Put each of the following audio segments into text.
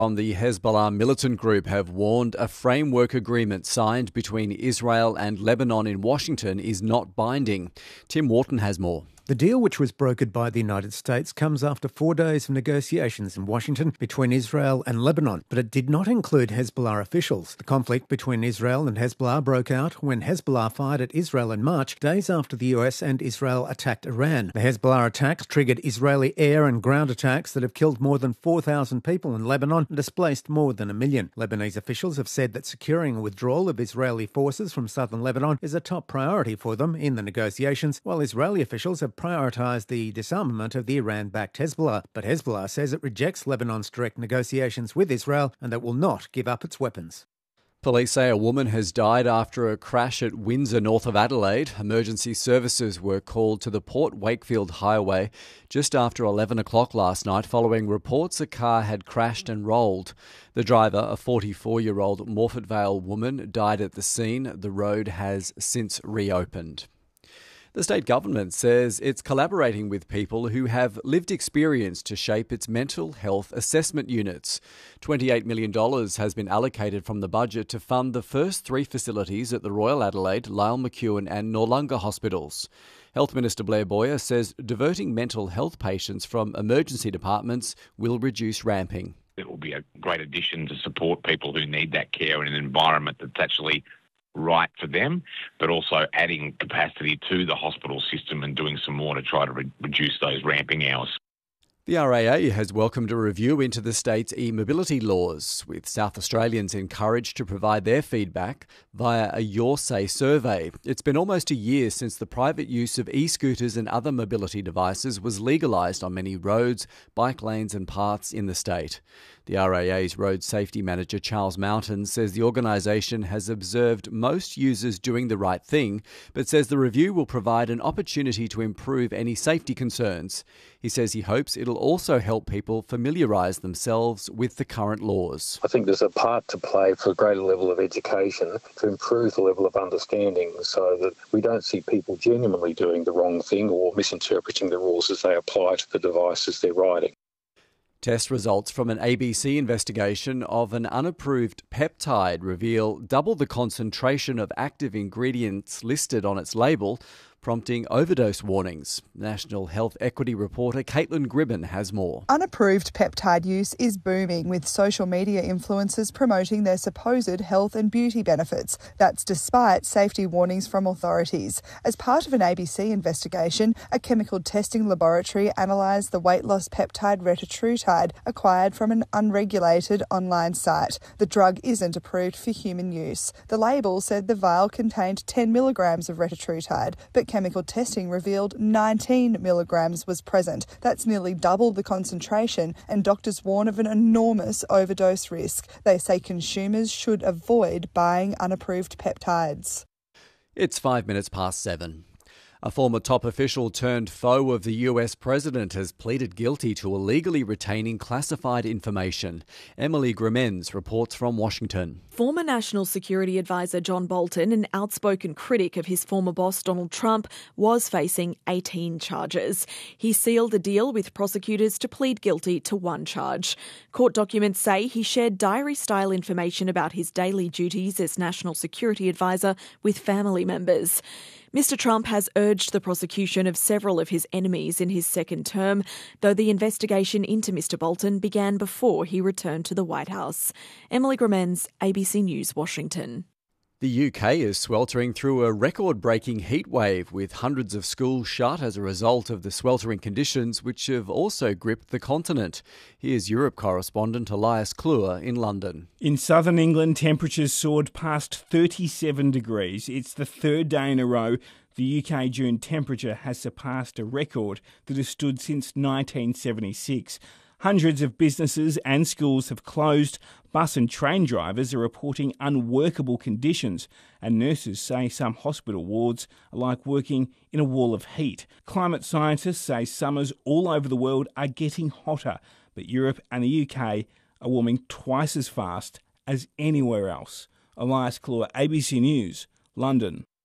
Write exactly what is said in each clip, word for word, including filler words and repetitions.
On the Hezbollah militant group have warned a framework agreement signed between Israel and Lebanon in Washington is not binding. Tim Wharton has more. The deal, which was brokered by the United States, comes after four days of negotiations in Washington between Israel and Lebanon, but it did not include Hezbollah officials. The conflict between Israel and Hezbollah broke out when Hezbollah fired at Israel in March, days after the U S and Israel attacked Iran. The Hezbollah attacks triggered Israeli air and ground attacks that have killed more than four thousand people in Lebanon and displaced more than a million. Lebanese officials have said that securing a withdrawal of Israeli forces from southern Lebanon is a top priority for them in the negotiations, while Israeli officials have prioritised the disarmament of the Iran-backed Hezbollah. But Hezbollah says it rejects Lebanon's direct negotiations with Israel and that will not give up its weapons. Police say a woman has died after a crash at Windsor, north of Adelaide. Emergency services were called to the Port Wakefield Highway just after eleven o'clock last night following reports a car had crashed and rolled. The driver, a forty-four-year-old Morphett Vale woman, died at the scene. The road has since reopened. The state government says it's collaborating with people who have lived experience to shape its mental health assessment units. twenty-eight million dollars has been allocated from the budget to fund the first three facilities at the Royal Adelaide, Lyell McEwin and Noarlunga hospitals. Health Minister Blair Boyer says diverting mental health patients from emergency departments will reduce ramping. It will be a great addition to support people who need that care in an environment that's actually right for them, but also adding capacity to the hospital system and doing some more to try to re- reduce those ramping hours. The R A A has welcomed a review into the state's e-mobility laws, with South Australians encouraged to provide their feedback via a Your Say survey. It's been almost a year since the private use of e-scooters and other mobility devices was legalised on many roads, bike lanes and paths in the state. The R A A's Road Safety Manager Charles Mountain says the organisation has observed most users doing the right thing, but says the review will provide an opportunity to improve any safety concerns. He says he hopes it'll also help people familiarise themselves with the current laws. I think there's a part to play for a greater level of education to improve the level of understanding so that we don't see people genuinely doing the wrong thing or misinterpreting the rules as they apply to the devices they're riding. Test results from an A B C investigation of an unapproved peptide reveal double the concentration of active ingredients listed on its label, prompting overdose warnings. National Health Equity reporter Caitlin Gribben has more. Unapproved peptide use is booming, with social media influencers promoting their supposed health and beauty benefits. That's despite safety warnings from authorities. As part of an A B C investigation, a chemical testing laboratory analysed the weight loss peptide retatrutide acquired from an unregulated online site. The drug isn't approved for human use. The label said the vial contained ten milligrams of retatrutide, but chemical testing revealed nineteen milligrams was present. That's nearly double the concentration, and doctors warn of an enormous overdose risk. They say consumers should avoid buying unapproved peptides. It's five minutes past seven. A former top official turned foe of the U S president has pleaded guilty to illegally retaining classified information. Emily Grimenz reports from Washington. Former National Security Advisor John Bolton, an outspoken critic of his former boss Donald Trump, was facing eighteen charges. He sealed a deal with prosecutors to plead guilty to one charge. Court documents say he shared diary-style information about his daily duties as National Security Advisor with family members. Mister Trump has urged the prosecution of several of his enemies in his second term, though the investigation into Mister Bolton began before he returned to the White House. Emily Grimenz, A B C News, Washington. The U K is sweltering through a record-breaking heatwave, with hundreds of schools shut as a result of the sweltering conditions, which have also gripped the continent. Here's Europe correspondent Elias Kluwer in London. In southern England, temperatures soared past thirty-seven degrees. It's the third day in a row the U K June temperature has surpassed a record that has stood since nineteen seventy-six. Hundreds of businesses and schools have closed. Bus and train drivers are reporting unworkable conditions, and nurses say some hospital wards are like working in a wall of heat. Climate scientists say summers all over the world are getting hotter, but Europe and the U K are warming twice as fast as anywhere else. Elias Kluwer, A B C News, London.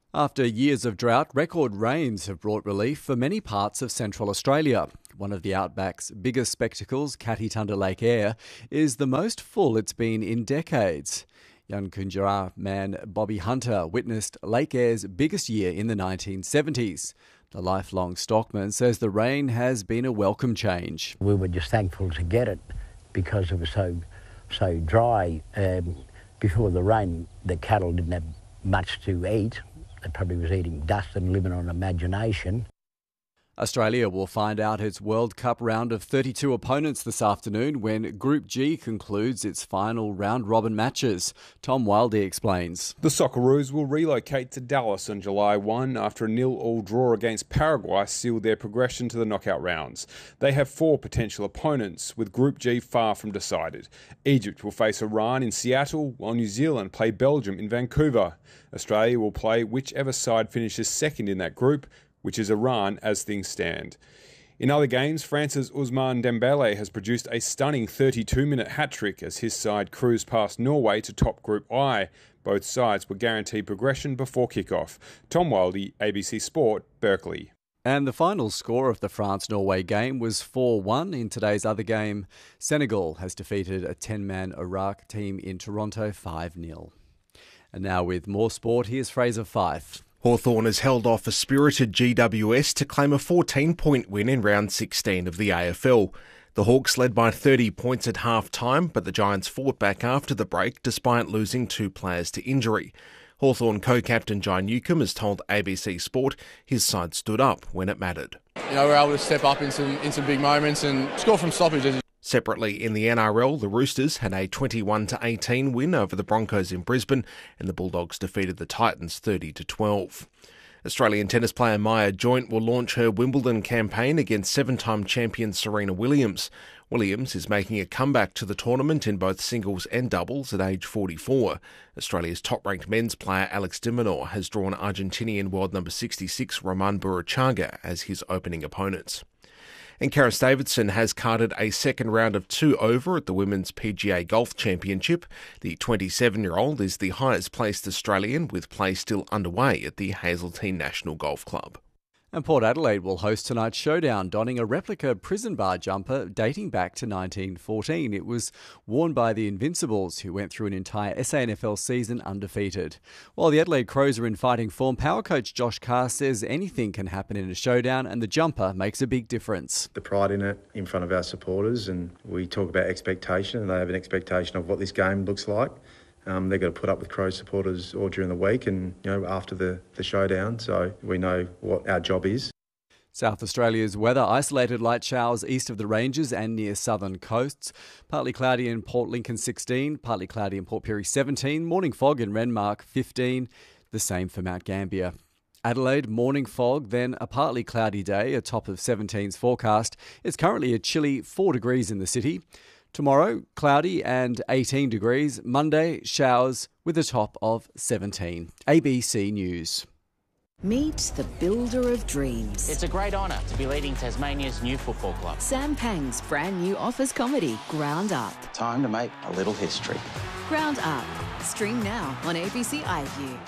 After years of drought, record rains have brought relief for many parts of Central Australia. One of the Outback's biggest spectacles, Kathie-Tunda Lake Eyre, is the most full it's been in decades. Yankunytjatjara man Bobby Hunter witnessed Lake Eyre's biggest year in the nineteen seventies. The lifelong stockman says the rain has been a welcome change. We were just thankful to get it because it was so so dry. Um, before the rain, the cattle didn't have much to eat. They probably was eating dust and living on imagination. Australia will find out its World Cup round of thirty-two opponents this afternoon when Group G concludes its final round-robin matches. Tom Wildey explains. The Socceroos will relocate to Dallas on July first after a nil-all draw against Paraguay sealed their progression to the knockout rounds. They have four potential opponents, with Group G far from decided. Egypt will face Iran in Seattle, while New Zealand play Belgium in Vancouver. Australia will play whichever side finishes second in that group, which is Iran as things stand. In other games, France's Ousmane Dembele has produced a stunning thirty-two minute hat-trick as his side cruised past Norway to top Group I. Both sides were guaranteed progression before kick-off. Tom Wildey, A B C Sport, Berkeley. And the final score of the France-Norway game was four one. In today's other game, Senegal has defeated a ten-man Iraq team in Toronto five nil. And now with more sport, here's Fraser Fife. Hawthorn has held off a spirited G W S to claim a fourteen point win in round sixteen of the A F L. The Hawks led by thirty points at half-time, but the Giants fought back after the break despite losing two players to injury. Hawthorn co-captain Jai Newcombe has told A B C Sport his side stood up when it mattered. You know, we were able to step up in some, in some big moments and score from stoppages. Separately, in the N R L, the Roosters had a twenty-one to eighteen win over the Broncos in Brisbane, and the Bulldogs defeated the Titans thirty to twelve. Australian tennis player Maya Joint will launch her Wimbledon campaign against seven-time champion Serena Williams. Williams is making a comeback to the tournament in both singles and doubles at age forty-four. Australia's top-ranked men's player Alex de Minaur has drawn Argentinian world number sixty-six Roman Burruchaga as his opening opponents. And Karis Davidson has carded a second round of two over at the Women's P G A Golf Championship. The twenty-seven-year-old is the highest-placed Australian, with play still underway at the Hazeltine National Golf Club. And Port Adelaide will host tonight's showdown, donning a replica prison bar jumper dating back to nineteen fourteen. It was worn by the Invincibles, who went through an entire S A N F L season undefeated. While the Adelaide Crows are in fighting form, power coach Josh Carr says anything can happen in a showdown, and the jumper makes a big difference. The pride in it in front of our supporters, and we talk about expectation, and they have an expectation of what this game looks like. Um, they've got to put up with Crows supporters all during the week and, you know, after the, the showdown, so we know what our job is. South Australia's weather: isolated light showers east of the ranges and near southern coasts. Partly cloudy in Port Lincoln sixteen, partly cloudy in Port Pirie seventeen, morning fog in Renmark fifteen, the same for Mount Gambier. Adelaide, morning fog, then a partly cloudy day, a top of seventeen's forecast. It's currently a chilly four degrees in the city. Tomorrow, cloudy and eighteen degrees. Monday, showers with a top of seventeen. A B C News. Meet the builder of dreams. It's a great honour to be leading Tasmania's new football club. Sam Pang's brand new office comedy, Ground Up. Time to make a little history. Ground Up. Stream now on A B C iView.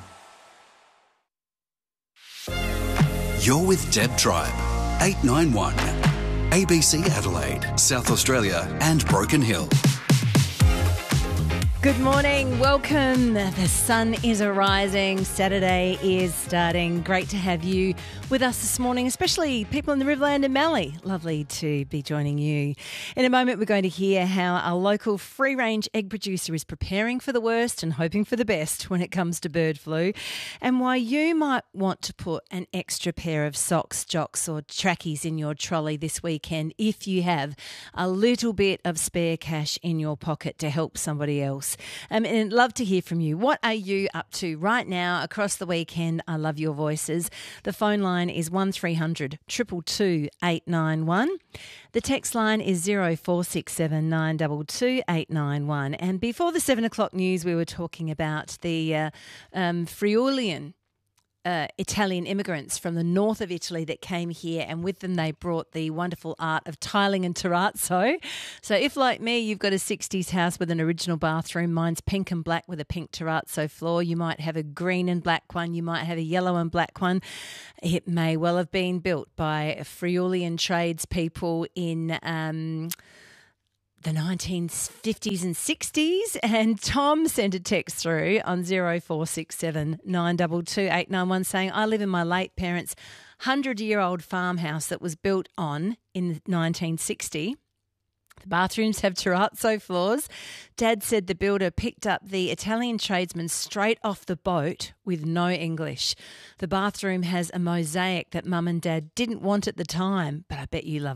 You're with Deb Tribe, eight nine one. A B C Adelaide, South Australia and Broken Hill. Good morning, welcome. The sun is arising, Saturday is starting. Great to have you with us this morning, especially people in the Riverland and Mallee. Lovely to be joining you. In a moment, we're going to hear how a local free-range egg producer is preparing for the worst and hoping for the best when it comes to bird flu, and why you might want to put an extra pair of socks, jocks or trackies in your trolley this weekend if you have a little bit of spare cash in your pocket to help somebody else. Um, and I'd love to hear from you. What are you up to right now across the weekend? I love your voices. The phone line is one three hundred two two two eight nine one. The text line is zero four six seven nine two two eight nine one. And before the seven o'clock news, we were talking about the uh, um, Friulian uh, Italian immigrants from the north of Italy that came here, and with them they brought the wonderful art of tiling and terrazzo. So if, like me, you've got a sixties house with an original bathroom, mine's pink and black with a pink terrazzo floor, you might have a green and black one, you might have a yellow and black one. It may well have been built by Friulian tradespeople in Um, the nineteen fifties and sixties, and Tom sent a text through on zero four six seven nine two two eight nine one saying, I live in my late parents' hundred-year-old farmhouse that was built on in nineteen sixty. The bathrooms have terrazzo floors. Dad said the builder picked up the Italian tradesman straight off the boat with no English. The bathroom has a mosaic that Mum and Dad didn't want at the time, but I bet you love